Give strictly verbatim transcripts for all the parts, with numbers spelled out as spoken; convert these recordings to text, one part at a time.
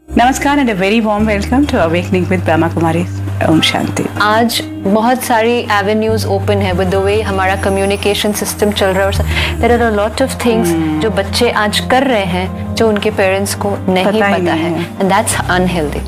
नमस्कार and a very warm welcome to awakening with Brahma Kumari. Om Shanti. आज बहुत सारी एवेन्यूज ओपन है विद द वे हमारा कम्युनिकेशन सिस्टम चल रहा है और there are a lot of things जो बच्चे आज कर रहे हैं जो उनके पेरेंट्स को नहीं पता, पता नहीं है एंड दैट्स अनहेल्दी।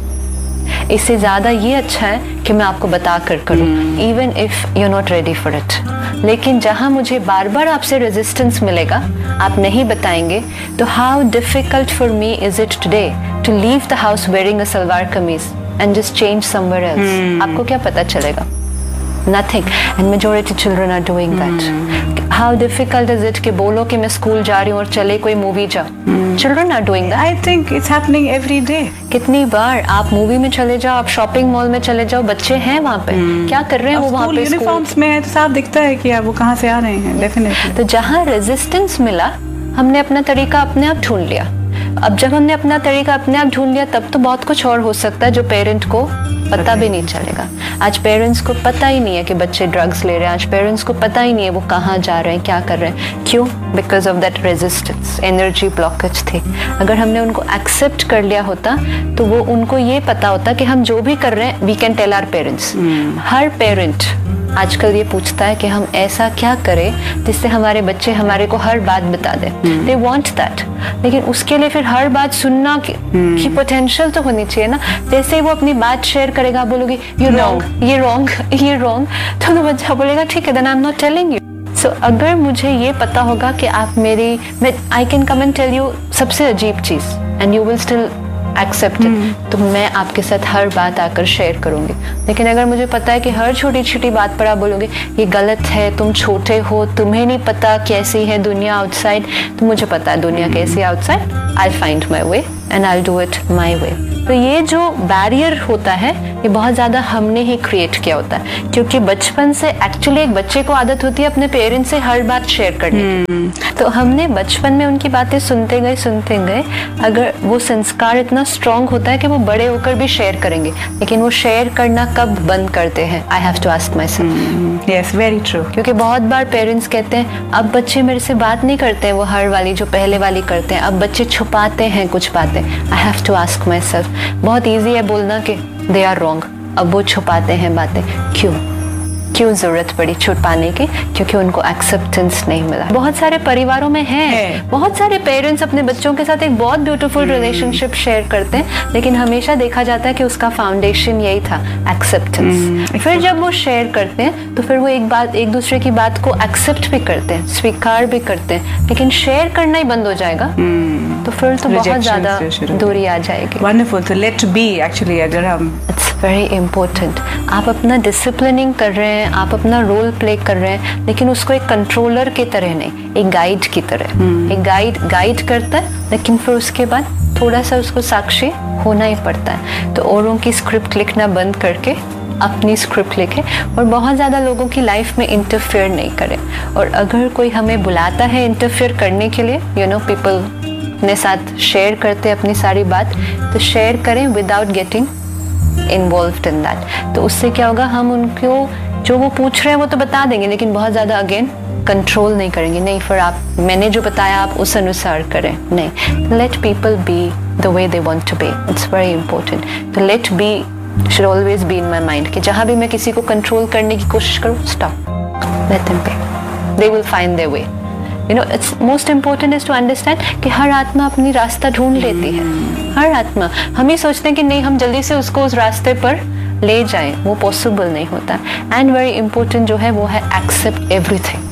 इससे ज़्यादा ये अच्छा है कि मैं आपको बता कर करूँ even if you are not ready for it. लेकिन जहाँ मुझे बार बार आपसे रेजिस्टेंस मिलेगा, आप नहीं बताएंगे, तो how difficult for me is it today to leave the house wearing a salwar kameez and just change somewhere else. आपको क्या पता चलेगा? Nothing. And majority children are doing that. Hmm. How difficult is it कि बोलो कि मैं स्कूल जा रही हूँ और चले कोई मूवी जा? hmm. Children are doing that. I think it's happening every day. कितनी बार आप मूवी में चले जाओ, आप शॉपिंग मॉल में चले जाओ, बच्चे हैं वहाँ पे, hmm. क्या कर रहे हैं वो वहाँ पे? यूनिफॉर्म्स में है तो साफ दिखता है कि वो कहाँ से आ रहे हैं। Definitely. तो जहाँ रेजिस्टेंस मिला, हमने अपना तरीका अपने आप ढूंढ लिया। अब जब हमने अपना तरीका अपने आप ढूंढ लिया, तब तो बहुत कुछ और हो सकता है जो पेरेंट को पता भी नहीं चलेगा। आज पेरेंट्स को पता ही नहीं है कि बच्चे ड्रग्स ले रहे हैं। आज पेरेंट्स को पता ही नहीं है वो कहाँ जा रहे हैं, क्या कर रहे हैं। क्यों? Because of that resistance, energy blockage थी। अगर हमने उनको एक्सेप्ट कर लिया होता तो वो उनको ये पता होता कि हम जो भी कर रहे हैं we can tell our parents. Her parent आजकल ये पूछता है कि हम ऐसा क्या करें जिससे हमारे बच्चे हमारे को हर बात बता दें। दे वांट दैट, लेकिन उसके लिए फिर हर बात सुनना की, की पोटेंशियल तो होनी चाहिए ना। जैसे ही वो अपनी बात शेयर करेगा, बोलोगे यू रॉन्ग, ये रॉन्ग, ये रॉन्ग, तो, तो बच्चा बोलेगा ठीक है, then I am not telling you. सो अगर मुझे ये पता होगा कि आप मेरी, मैं I can come and tell you सबसे अजीब चीज and you will still accept it, तो मैं आपके साथ हर बात आकर शेयर करूंगी। लेकिन अगर मुझे पता है कि हर छोटी छोटी बात पर आप बोलोगे ये गलत है, तुम छोटे हो, तुम्हें नहीं पता कैसी है दुनिया आउटसाइड, तो मुझे पता है दुनिया कैसी है outside, I find my way and I do it my वे। तो ये जो बैरियर होता है ये बहुत ज़्यादा हमने ही क्रिएट किया होता है, क्योंकि बचपन से एक्चुअली एक बच्चे को आदत होती है अपने पेरेंट्स से हर बात शेयर करने की। तो हमने बचपन में उनकी बातें सुनते गए सुनते गए, अगर वो संस्कार इतना स्ट्रांग होता है कि वो बड़े होकर भी शेयर करेंगे, लेकिन वो शेयर करना कब बंद करते हैं? I have to ask my self. Yes, very true. क्योंकि बहुत बार पेरेंट्स कहते हैं अब बच्चे मेरे से बात नहीं करते हैं वो हर वाली जो पहले वाली करते हैं, अब बच्चे छुपाते हैं कुछ बातें। I have to ask my self. बहुत ईजी है बोलना कि दे आर रॉन्ग, अब वो छुपाते हैं बातें, क्यों क्यों जरूरत पड़ी छुपाने की? क्योंकि उनको एक्सेप्टेंस नहीं मिला। बहुत सारे परिवारों में है, है। बहुत सारे पेरेंट्स अपने बच्चों के साथ एक बहुत ब्यूटीफुल रिलेशनशिप शेयर करते हैं, लेकिन हमेशा देखा जाता है कि उसका फाउंडेशन यही था, एक्सेप्टेंस। फिर जब वो शेयर करते हैं तो फिर वो एक बात एक दूसरे की बात को एक्सेप्ट भी करते हैं, स्वीकार भी करते हैं, लेकिन शेयर करना ही बंद हो जाएगा तो फिर तो बहुत ज्यादा दूरी आ जाएगी। वंडरफुल। तो लेट बी एक्चुअली, अगर हम, इट्स वेरी इंपॉर्टेंट। आप अपना डिसिप्लिनिंग कर रहे हैं, आप अपना रोल प्ले कर रहे हैं, लेकिन उसको एक कंट्रोलर की तरह नहीं, एक गाइड की तरह। hmm. एक गाइड गाइड करता है, लेकिन फिर उसके बाद थोड़ा सा उसको साक्षी होना ही पड़ता है। तो औरों की स्क्रिप्ट लिखना बंद करके अपनी स्क्रिप्ट लिखे और बहुत ज़्यादा लोगों की लाइफ में इंटरफेयर नहीं करें। और अगर कोई हमें बुलाता है इंटरफेयर करने के लिए, यू नो पीपल अपने साथ शेयर करते हैं अपनी सारी बात, तो शेयर करें without getting involved in that. तो उससे क्या होगा, हम उनको जो वो पूछ रहे हैं वो तो बता देंगे, लेकिन बहुत ज़्यादा अगेन कंट्रोल नहीं करेंगे। नहीं, फिर आप मैंने जो बताया आप उस अनुसार करें, नहीं। Let people be the way they want to be, it's very important. तो late B should always be in my mind कि जहाँ भी मैं किसी को कंट्रोल करने की कोशिश करूँ, stop, let them be, they will find their way. You know it's most important is to understand कि हर आत्मा अपनी रास्ता ढूंढ लेती है। हर आत्मा, हम ही सोचते हैं कि नहीं हम जल्दी से उसको उस रास्ते पर ले जाएं, वो पॉसिबल नहीं होता। एंड वेरी इंपॉर्टेंट जो है वो है एक्सेप्ट एवरीथिंग।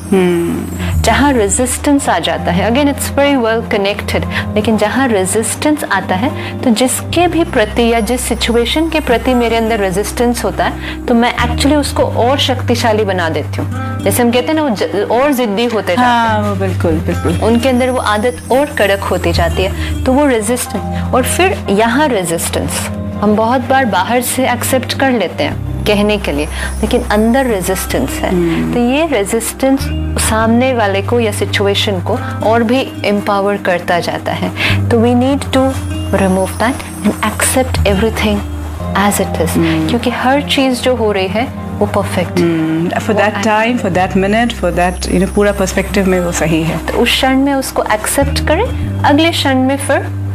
जहाँ रेजिस्टेंस आ जाता है, again it's very well connected, लेकिन जहाँ रेजिस्टेंस आता है तो जिसके भी प्रति या जिस सिचुएशन के प्रति मेरे अंदर रेजिस्टेंस होता है, तो मैं एक्चुअली उसको और शक्तिशाली बना देती हूँ। जैसे हम कहते हैं ना, वो ज, और जिद्दी होते जाते हैं। हाँ, वो बिल्कुल बिल्कुल उनके अंदर वो आदत और कड़क होती जाती है, तो वो रेजिस्टेंस। और फिर यहाँ रेजिस्टेंस हम बहुत बार बाहर से एक्सेप्ट कर लेते हैं कहने के लिए, लेकिन अंदर रेजिस्टेंस है। hmm. तो ये रेजिस्टेंस सामने वाले को या सिचुएशन को और भी एम्पावर करता जाता है। तो we need to remove that and accept everything as it is, क्योंकि हर चीज जो हो रही है वो perfect for that time, for that minute, for that you know पूरा पर्सपेक्टिव में वो सही है। तो उस क्षण में उसको एक्सेप्ट करें, अगले क्षण में फिर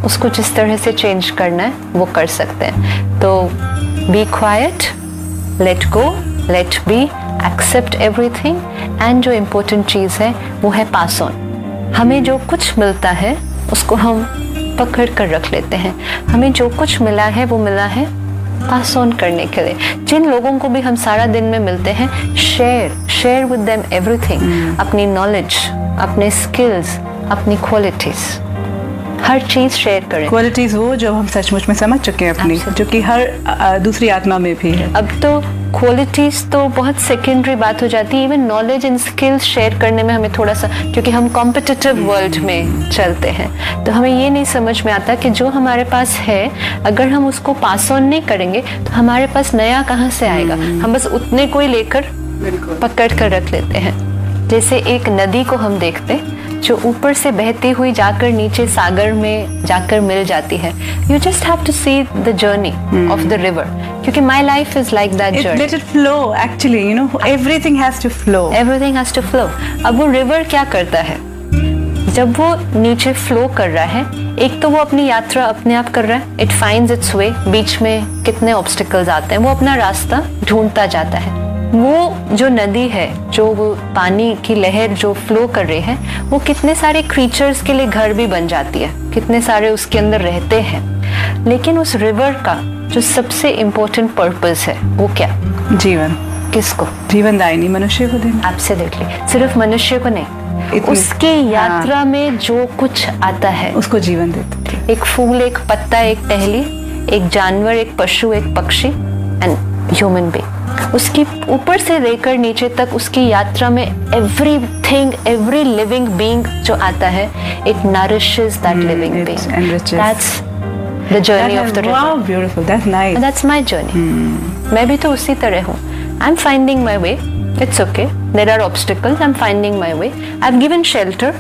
उसको जिस तरह से चेंज करना है वो कर सकते हैं। तो B quite, let go, late B, accept everything, and जो इम्पोर्टेंट चीज़ है वो है पास ऑन। हमें जो कुछ मिलता है उसको हम पकड़ कर रख लेते हैं। हमें जो कुछ मिला है वो मिला है पास ऑन करने के लिए। जिन लोगों को भी हम सारा दिन में मिलते हैं, share share with them everything, अपनी नॉलेज, अपने स्किल्स, अपनी क्वालिटीज, हर चीज शेयर करें। क्वालिटीज वो जो हम सचमुच में समझ चुके हैं अपनी, जो कि हर आ, दूसरी आत्मा में भी है। अब तो क्वालिटीज तो बहुत सेकेंडरी बात हो जाती है। Even knowledge and skills share करने में हमें थोड़ा सा, क्योंकि हम कॉम्पिटिटिव वर्ल्ड में चलते हैं, तो हमें ये नहीं समझ में आता कि जो हमारे पास है अगर हम उसको पास ऑन नहीं करेंगे तो हमारे पास नया कहाँ से आएगा। हम बस उतने को ही लेकर पकड़ कर रख लेते हैं। जैसे एक नदी को हम देखते जो ऊपर से बहती हुई जाकर नीचे सागर में जाकर मिल जाती है। You just have to see the journey of the river, क्योंकि my life is like that journey. Let it flow, actually you know everything has to flow, everything has to flow. अब वो रिवर क्या करता है जब वो नीचे flow कर रहा है? एक तो वो अपनी यात्रा अपने आप कर रहा है, इट फाइंड्स इट्स वे। बीच में कितने ऑब्स्टिकल्स आते हैं, वो अपना रास्ता ढूंढता जाता है। वो जो नदी है, जो वो पानी की लहर जो फ्लो कर रही है, वो कितने सारे क्रीचर्स के लिए घर भी बन जाती है, कितने सारे उसके अंदर रहते हैं। लेकिन उस रिवर का जो सबसे इम्पोर्टेंट पर्पस है वो क्या? जीवन। किसको? जीवन दायिनी मनुष्य को देना। एब्सोल्युटली। सिर्फ मनुष्य को नहीं, उसके यात्रा हाँ। में जो कुछ आता है उसको जीवन देते। एक फूल, एक पत्ता, एक टहनी, एक जानवर, एक पशु, एक पक्षी एंड ह्यूमन बीइंग, उसकी ऊपर से लेकर नीचे तक उसकी यात्रा में एवरीथिंग, एवरी लिविंग बीइंग जो आता है, it nourishes that living being. That's the journey of the river. Wow, beautiful, that's nice. That's my journey. मैं भी तो उसी तरह हूँ। I am finding my way. It's okay. There are obstacles. I'm finding my way. I've given shelter.